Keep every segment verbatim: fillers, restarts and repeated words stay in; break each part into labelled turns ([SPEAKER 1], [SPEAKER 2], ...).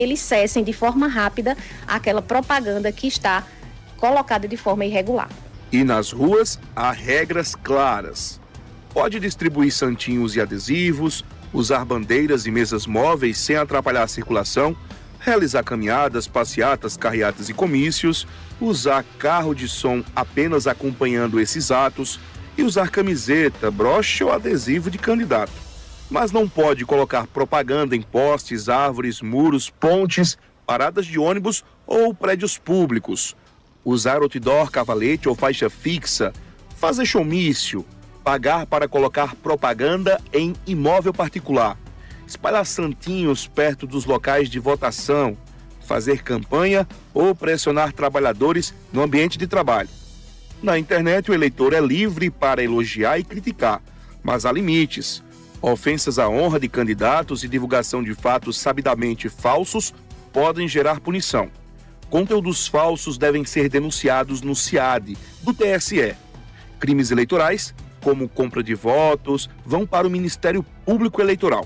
[SPEAKER 1] eles cessem de forma rápida aquela propaganda que está colocada de forma irregular.
[SPEAKER 2] E nas ruas há regras claras. Pode distribuir santinhos e adesivos, usar bandeiras e mesas móveis sem atrapalhar a circulação, realizar caminhadas, passeatas, carreatas e comícios, usar carro de som apenas acompanhando esses atos e usar camiseta, broche ou adesivo de candidato. Mas não pode colocar propaganda em postes, árvores, muros, pontes, paradas de ônibus ou prédios públicos. Usar outdoor, cavalete ou faixa fixa, fazer showmício, pagar para colocar propaganda em imóvel particular, espalhar santinhos perto dos locais de votação, fazer campanha ou pressionar trabalhadores no ambiente de trabalho. Na internet, o eleitor é livre para elogiar e criticar, mas há limites. Ofensas à honra de candidatos e divulgação de fatos sabidamente falsos podem gerar punição. Conteúdos falsos devem ser denunciados no C I A D do T S E. Crimes eleitorais, como compra de votos, vão para o Ministério Público Eleitoral.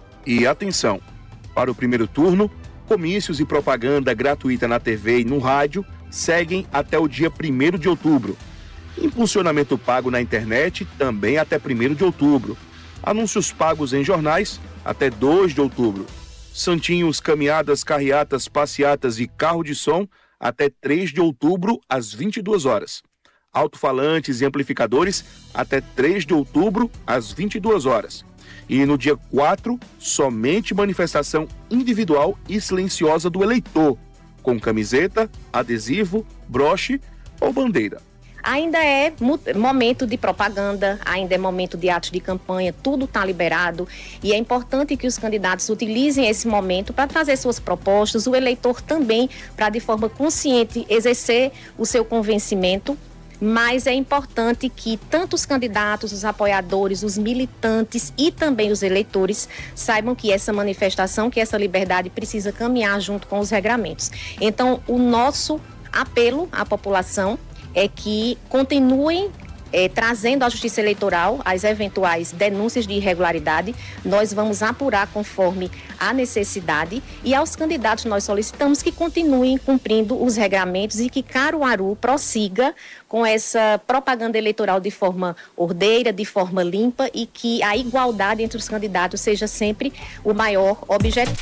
[SPEAKER 2] E atenção, para o primeiro turno, comícios e propaganda gratuita na T V e no rádio seguem até o dia primeiro de outubro. Impulsionamento pago na internet também até primeiro de outubro. Anúncios pagos em jornais até dois de outubro. Santinhos, caminhadas, carreatas, passeatas e carro de som até três de outubro às vinte e duas horas. Alto-falantes e amplificadores até três de outubro às vinte e duas horas. E no dia quatro, somente manifestação individual e silenciosa do eleitor, com camiseta, adesivo, broche ou bandeira.
[SPEAKER 1] Ainda é momento de propaganda, ainda é momento de atos de campanha, tudo está liberado e é importante que os candidatos utilizem esse momento para trazer suas propostas, o eleitor também para de forma consciente exercer o seu convencimento, mas é importante que tanto os candidatos, os apoiadores, os militantes e também os eleitores saibam que essa manifestação, que essa liberdade precisa caminhar junto com os regramentos. Então, o nosso apelo à população é que continuem é, trazendo à Justiça Eleitoral as eventuais denúncias de irregularidade. Nós vamos apurar conforme a necessidade e aos candidatos nós solicitamos que continuem cumprindo os regramentos e que Caruaru prossiga com essa propaganda eleitoral de forma ordeira, de forma limpa e que a igualdade entre os candidatos seja sempre o maior objetivo.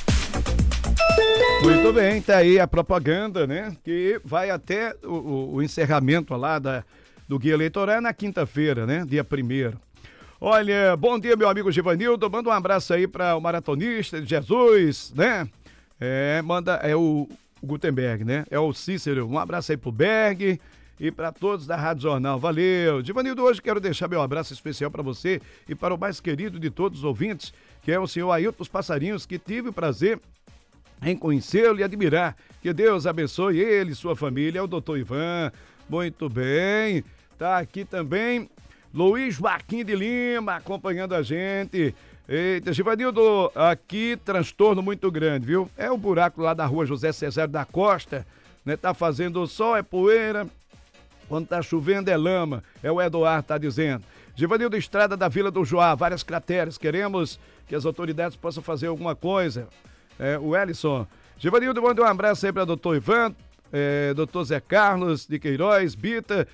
[SPEAKER 3] Muito bem, tá aí a propaganda, né? Que vai até o, o, o encerramento lá da, do Guia Eleitoral na quinta-feira, né? Dia primeiro. Olha, bom dia, meu amigo Givanildo. Manda um abraço aí para o maratonista de Jesus, né? É, manda, é o, o Gutenberg, né? É o Cícero. Um abraço aí pro Berg e para todos da Rádio Jornal. Valeu. Givanildo, hoje quero deixar meu abraço especial para você e para o mais querido de todos os ouvintes, que é o senhor Ailton dos Passarinhos, que tive o prazer em conhecê-lo e admirar. Que Deus abençoe ele e sua família. É o doutor Ivan. Muito bem. Tá aqui também Luiz Joaquim de Lima acompanhando a gente. Eita, Givanildo, aqui transtorno muito grande, viu? É o buraco lá da rua José Cesário da Costa, né? Tá fazendo sol, é poeira. Quando tá chovendo é lama. É o Eduardo tá dizendo. Givanildo, estrada da Vila do Joá, várias crateras. Queremos que as autoridades possam fazer alguma coisa. É, o Ellison. Givanildo, manda um abraço aí para doutor Ivan, é, doutor Zé Carlos de Queiroz, Bita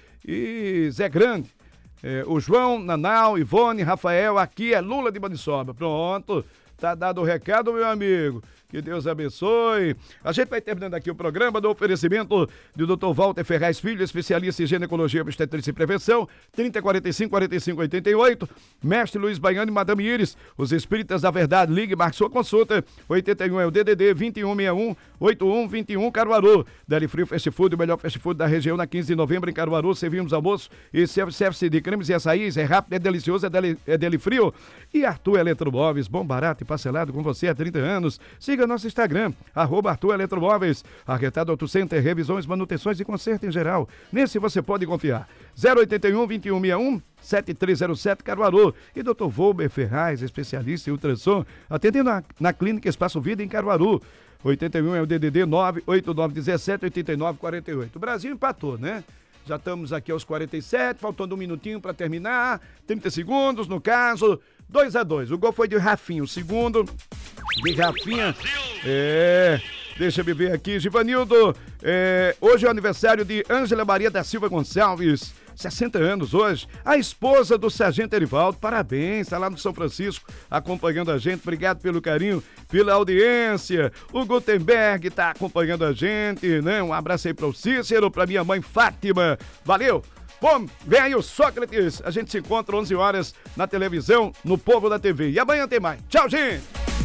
[SPEAKER 3] e Zé Grande. É, o João, Nanau, Ivone, Rafael, aqui é Lula de Maniçoba. Pronto, tá dado o recado, meu amigo. Que Deus abençoe. A gente vai terminando aqui o programa do oferecimento do doutor Walter Ferraz Filho, especialista em ginecologia, obstetrícia e prevenção, trinta, quarenta e cinco, quarenta e cinco, oitenta e oito. Mestre Luiz Baiano e Madame Iris, os espíritas da verdade. Ligue, marque sua consulta. oitenta e um é o D D D vinte e um sessenta e um, oitenta e um vinte e um, Caruaru. Deli Frio Fast Food, o melhor fast food da região, na quinze de novembro em Caruaru. Servimos almoço e serviço de cremes e açaís. É rápido, é delicioso, é Deli, é Deli Frio. E Arthur Eletromóveis, bom, barato e parcelado com você há trinta anos. Siga nosso Instagram, arroba Arthur Eletromóveis. Arquetado Auto Center, revisões, manutenções e conserto em geral. Nesse você pode confiar. zero oitenta e um, vinte e um sessenta e um, sete três zero sete, Caruaru. E doutor Volber Ferraz, especialista em ultrassom, atendendo na, na Clínica Espaço Vida em Caruaru. oitenta e um é o D D D nove oito nove um sete, oito nove quatro oito. O Brasil empatou, né? Já estamos aqui aos quarenta e sete, faltando um minutinho para terminar. trinta segundos, no caso. dois a dois. O gol foi de Rafinha. O segundo de Rafinha. É. Deixa eu ver aqui. Givanildo, é, hoje é o aniversário de Ângela Maria da Silva Gonçalves. sessenta anos hoje, a esposa do Sargento Erivaldo, parabéns, tá lá no São Francisco, acompanhando a gente, obrigado pelo carinho, pela audiência, o Gutenberg tá acompanhando a gente, né, um abraço aí para o Cícero, pra minha mãe Fátima, valeu! Bom, vem aí o Sócrates, a gente se encontra onze horas na televisão, no Povo da T V, e amanhã tem mais, tchau gente!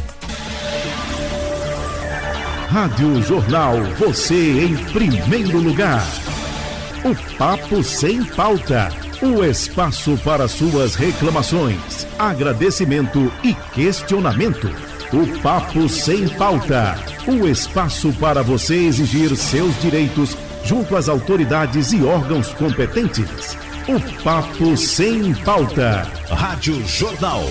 [SPEAKER 4] Rádio Jornal, você em primeiro lugar. O Papo Sem Pauta, o espaço para suas reclamações, agradecimento e questionamento. O Papo Sem Pauta, o espaço para você exigir seus direitos junto às autoridades e órgãos competentes. O Papo Sem Pauta. Rádio Jornal.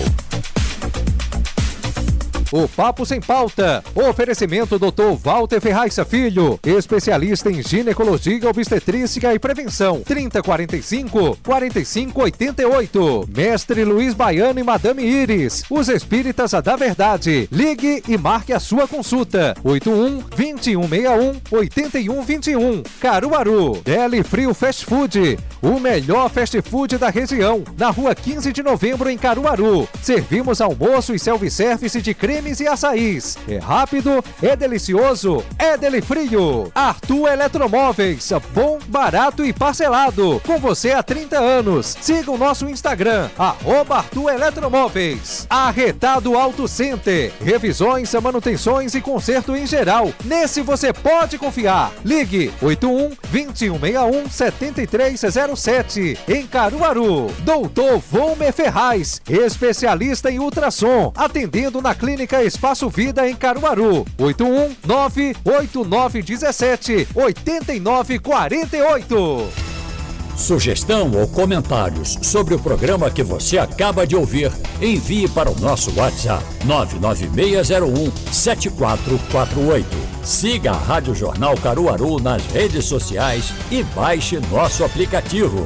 [SPEAKER 5] O Papo Sem Pauta. Oferecimento doutor Walter Ferraz Filho, especialista em ginecologia, obstetrícia e prevenção. trinta, quarenta e cinco, quarenta e cinco, oitenta e oito. Mestre Luiz Baiano e Madame Iris, os espíritas da verdade. Ligue e marque a sua consulta. oito um, vinte e um sessenta e um, oitenta e um vinte e um. Caruaru. Deli Frio Fast Food, o melhor fast food da região. Na rua quinze de novembro em Caruaru. Servimos almoço e self-service de creme e açaís. É rápido, é delicioso, é Deli Frio. Arthur Eletromóveis, bom, barato e parcelado. Com você há trinta anos. Siga o nosso Instagram, arroba Arthur Eletromóveis. Arretado Auto Center, revisões, manutenções e conserto em geral. Nesse você pode confiar. Ligue oito um, vinte e um sessenta e um, setenta e três zero sete. Em Caruaru. Doutor Volmer Ferraz, especialista em ultrassom, atendendo na clínica Espaço Vida em Caruaru. oito um nove oito nove um sete oito nove quatro oito.
[SPEAKER 6] Sugestão ou comentários sobre o programa que você acaba de ouvir, envie para o nosso WhatsApp nove nove seis zero um sete quatro quatro oito. Siga a Rádio Jornal Caruaru nas redes sociais e baixe nosso aplicativo.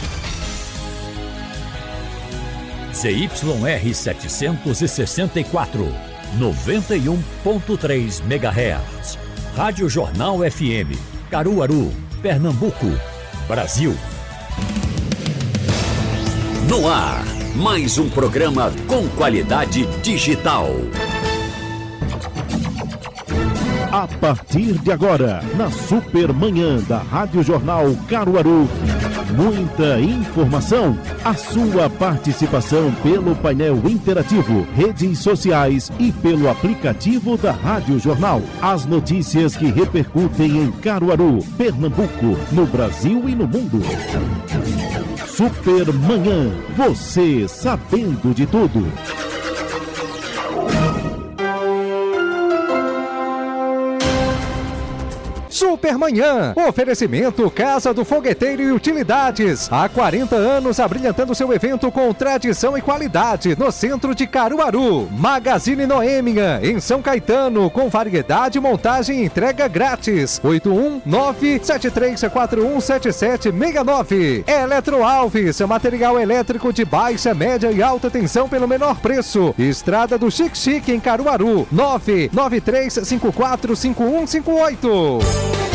[SPEAKER 6] Z Y R setecentos e sessenta e quatro, noventa e um ponto três megahertz. Rádio Jornal F M, Caruaru, Pernambuco, Brasil. No ar, mais um programa com qualidade digital.
[SPEAKER 4] A partir de agora, na Supermanhã da Rádio Jornal Caruaru, muita informação, a sua participação pelo painel interativo, redes sociais e pelo aplicativo da Rádio Jornal. As notícias que repercutem em Caruaru, Pernambuco, no Brasil e no mundo. Supermanhã, você sabendo de tudo.
[SPEAKER 5] Supermanhã, oferecimento Casa do Fogueteiro e Utilidades. Há quarenta anos abrilhantando seu evento com tradição e qualidade no centro de Caruaru. Magazine Noêmia, em São Caetano, com variedade, montagem e entrega grátis. oito um nove sete três quatro um sete sete seis nove. Eletro Alves, material elétrico de baixa, média e alta tensão pelo menor preço. Estrada do Chique Chique em Caruaru. nove nove três cinco quatro cinco um cinco oito.